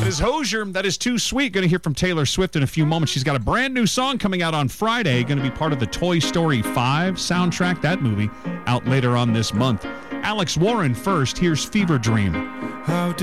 That is Hozier. That is Too Sweet. Going to hear from Taylor Swift in a few moments. She's got a brand new song coming out on Friday. Going to be part of the Toy Story 5 soundtrack. That movie out later on this month. Alex Warren first. Here's Fever Dream. How